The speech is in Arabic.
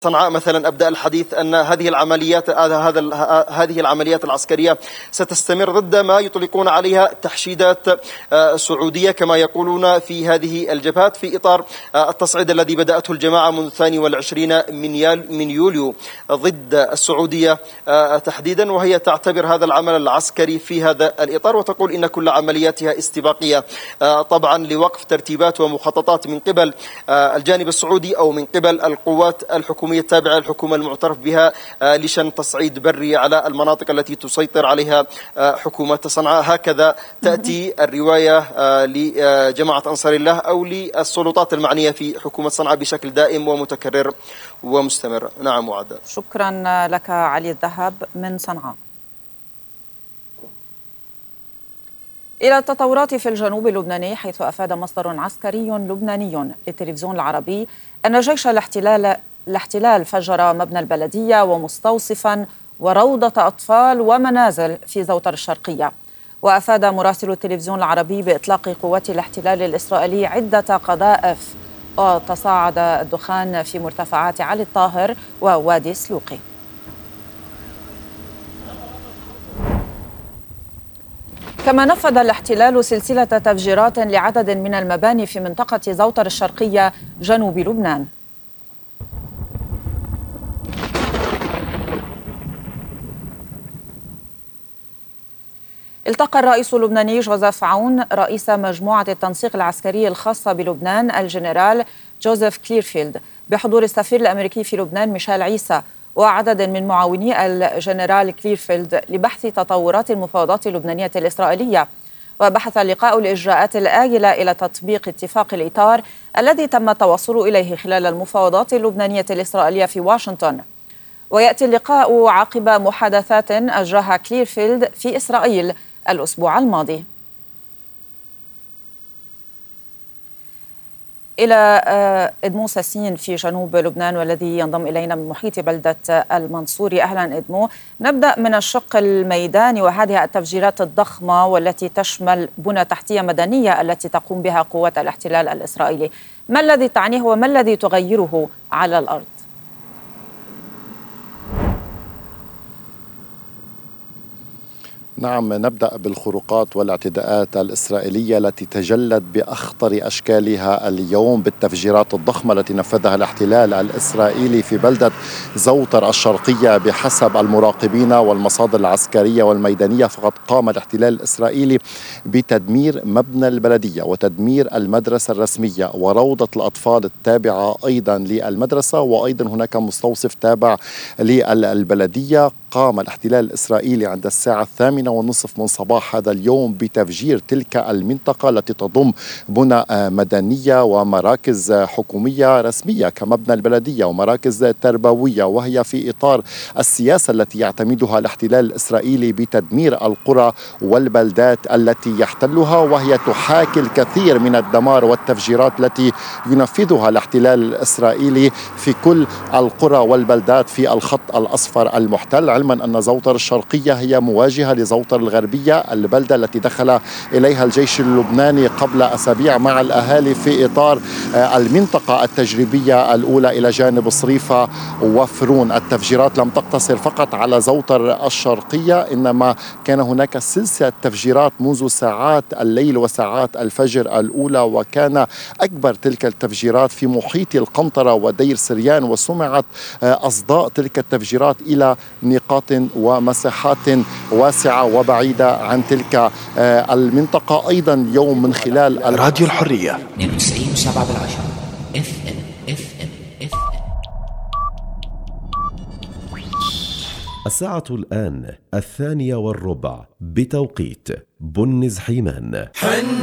صنعاء مثلا أبدأ الحديث أن هذه العمليات العسكرية ستستمر ضد ما يطلقون عليها تحشيدات سعودية كما يقولون في هذه الجبهات في إطار التصعيد الذي بدأته الجماعة منذ 22 من يوليو ضد السعودية تحديدا، وهي تعتبر هذا العمل العسكري في هذا الإطار وتقول إن كل عملياتها استباقية طبعا لوقف ترتيبات ومخططات من قبل الجانب السعودي أو من قبل القوات الحكومية التابعة للحكومة المعترف بها لشن تصعيد بري على المناطق التي تسيطر عليها حكومة صنعاء. هكذا تأتي الرواية لجماعة أنصار الله أو للسلطات المعنية في حكومة صنعاء بشكل دائم ومتكرر ومستمر. نعم وعدا. شكرا لك علي الذهب من صنعاء. إلى التطورات في الجنوب اللبناني، حيث أفاد مصدر عسكري لبناني للتلفزيون العربي أن جيش الاحتلال فجر مبنى البلدية ومستوصفا وروضة أطفال ومنازل في زوطر الشرقية. وأفاد مراسل التلفزيون العربي بإطلاق قوات الاحتلال الإسرائيلي عدة قذائف، وتصاعد الدخان في مرتفعات علي الطاهر ووادي سلوقي. كما نفذ الاحتلال سلسلة تفجيرات لعدد من المباني في منطقة زوطر الشرقية جنوب لبنان. التقى الرئيس اللبناني جوزيف عون رئيس مجموعة التنسيق العسكري الخاصة بلبنان الجنرال جوزيف كليرفيلد بحضور السفير الأمريكي في لبنان ميشيل عيسى وعدد من معاوني الجنرال كليرفيلد لبحث تطورات المفاوضات اللبنانية الإسرائيلية. وبحث اللقاء الإجراءات الآجلة إلى تطبيق اتفاق الإطار الذي تم التوصل إليه خلال المفاوضات اللبنانية الإسرائيلية في واشنطن. ويأتي اللقاء عقب محادثات أجراها كليرفيلد في إسرائيل الأسبوع الماضي. إلى إدمو ساسين في جنوب لبنان والذي ينضم إلينا من محيط بلدة المنصوري. أهلا إدمو، نبدأ من الشق الميداني وهذه التفجيرات الضخمة والتي تشمل بنى تحتية مدنية التي تقوم بها قوات الاحتلال الإسرائيلي، ما الذي تعنيه وما الذي تغيره على الأرض؟ نعم، نبدأ بالخروقات والاعتداءات الإسرائيلية التي تجلت بأخطر أشكالها اليوم بالتفجيرات الضخمة التي نفذها الاحتلال الإسرائيلي في بلدة زوطر الشرقية. بحسب المراقبين والمصادر العسكرية والميدانية فقد قام الاحتلال الإسرائيلي بتدمير مبنى البلدية وتدمير المدرسة الرسمية وروضة الأطفال التابعة أيضا للمدرسة، وأيضا هناك مستوصف تابع للبلدية. قام الاحتلال الإسرائيلي عند الساعة 8:30 من صباح هذا اليوم بتفجير تلك المنطقة التي تضم بنى مدنية ومراكز حكومية رسمية كمبنى البلدية ومراكز تربوية، وهي في إطار السياسة التي يعتمدها الاحتلال الإسرائيلي بتدمير القرى والبلدات التي يحتلها، وهي تحاكي الكثير من الدمار والتفجيرات التي ينفذها الاحتلال الإسرائيلي في كل القرى والبلدات في الخط الأصفر المحتل. علما أن زوطر الشرقية هي مواجهة لزوطر الغربية، البلدة التي دخل إليها الجيش اللبناني قبل أسابيع مع الأهالي في إطار المنطقة التجريبية الأولى إلى جانب صريفة وفرون. التفجيرات لم تقتصر فقط على زوطر الشرقية، إنما كان هناك سلسلة تفجيرات منذ ساعات الليل وساعات الفجر الأولى، وكان أكبر تلك التفجيرات في محيط القنطرة ودير سريان، وسمعت أصداء تلك التفجيرات إلى نقاط ومساحات واسعة وبعيدة عن تلك المنطقة. أيضا اليوم من خلال راديو الحرية 92.7 FM. الساعة الآن 2:15 بتوقيت بنز حيمان.